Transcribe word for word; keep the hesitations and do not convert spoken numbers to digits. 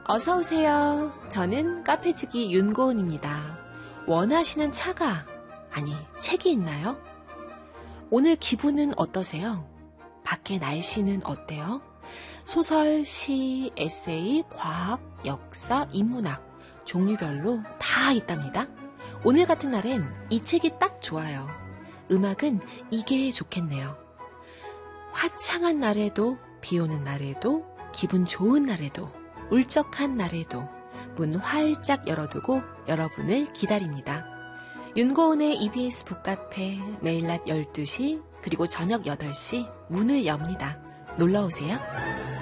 어서오세요. 저는 카페지기 윤고은입니다. 원하시는 차가, 아니 책이 있나요? 오늘 기분은 어떠세요? 밖의 날씨는 어때요? 소설, 시, 에세이, 과학, 역사, 인문학 종류별로 다 있답니다. 오늘 같은 날엔 이 책이 딱 좋아요. 음악은 이게 좋겠네요. 화창한 날에도, 비 오는 날에도, 기분 좋은 날에도, 울적한 날에도 문 활짝 열어두고 여러분을 기다립니다. 윤고은의 이비에스 북카페 매일 낮 열두 시 그리고 저녁 여덟 시 문을 엽니다. 놀러오세요.